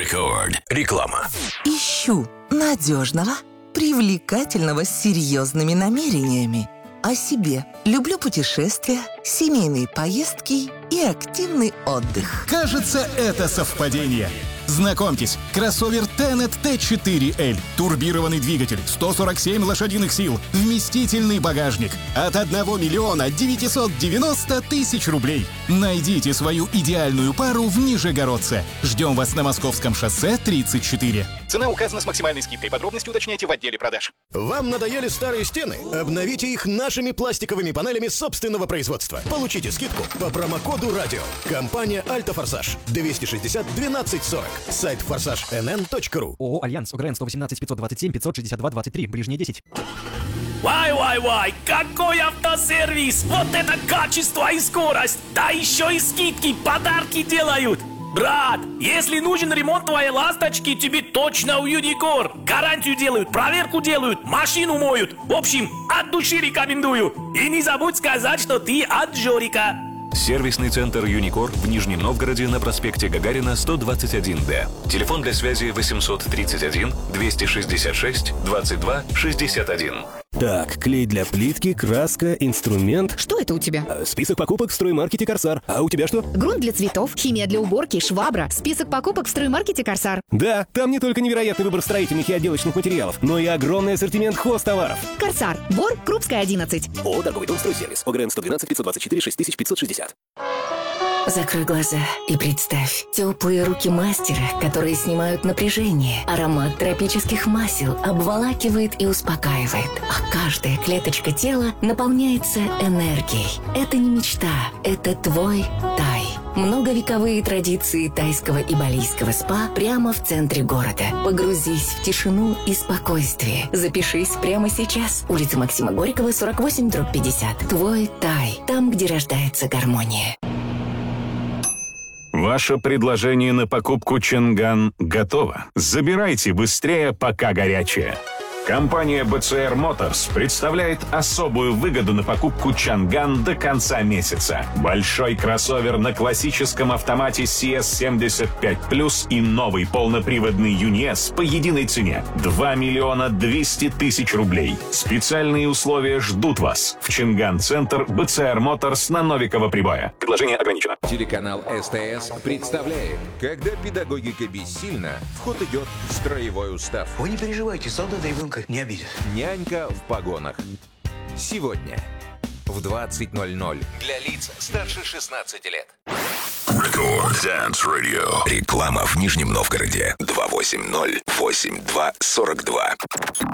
Рекорд. Реклама. Ищу надежного, привлекательного с серьезными намерениями. О себе. Люблю путешествия, семейные поездки и активный отдых. Кажется, это совпадение. Знакомьтесь, кроссовер Tenet T4L. Турбированный двигатель, 147 лошадиных сил, вместительный багажник. От 1 миллиона 990 тысяч рублей. Найдите свою идеальную пару в Нижегородце. Ждем вас на Московском шоссе 34. Цена указана с максимальной скидкой. Подробности уточняйте в отделе продаж. Вам надоели старые стены? Обновите их нашими пластиковыми панелями собственного производства. Получите скидку по промокоду «Радио». Компания «Альтофорсаж». 260 12 40. Сайт forsage.nn.ru. ООО «Альянс», ОГРН 118 527 562 23, ближние 10. Вай, какой автосервис! Вот это качество и скорость! Да еще и скидки, подарки делают! Брат, если нужен ремонт твоей ласточки, тебе точно у Юникор. Гарантию делают, проверку делают, машину моют. В общем, от души рекомендую. И не забудь сказать, что ты от Жорика. Сервисный центр «Юникор» в Нижнем Новгороде на проспекте Гагарина, 121-Д. Телефон для связи 831 266 22 61. Так, клей для плитки, краска, инструмент. Что это у тебя? Список покупок в строймаркете «Корсар». А у тебя что? Грунт для цветов, химия для уборки, швабра. Список покупок в строймаркете «Корсар». Да, там не только невероятный выбор строительных и отделочных материалов, но и огромный ассортимент хозтоваров. «Корсар». Бор, Крупская, 11. ООО «Торговый дом «Стройсервис». ОГРН 112 524 6560. Закрой глаза и представь теплые руки мастера, которые снимают напряжение. Аромат тропических масел обволакивает и успокаивает, а каждая клеточка тела наполняется энергией. Это не мечта, это твой Тай. Многовековые традиции тайского и балийского спа прямо в центре города. Погрузись в тишину и спокойствие. Запишись прямо сейчас. Улица Максима Горького, 48/50. Твой Тай. Там, где рождается гармония. Ваше предложение на покупку Чанган готово. Забирайте быстрее, пока горячее. Компания BCR Motors представляет особую выгоду на покупку Чанган до конца месяца. Большой кроссовер на классическом автомате CS75+, и новый полноприводный UNI-S по единой цене – 2 миллиона 200 тысяч рублей. Специальные условия ждут вас в Чанган-центр BCR Motors на Новикова Прибоя. Предложение ограничено. Телеканал СТС представляет, когда педагогика бессильна, в ход идет строевой устав. Вы не переживайте, солдата ребенка не обидит. Нянька в погонах. Сегодня в 20:00 для лиц старше 16 лет. Рекорд Dance Radio. Реклама в Нижнем Новгороде. 280-82-42.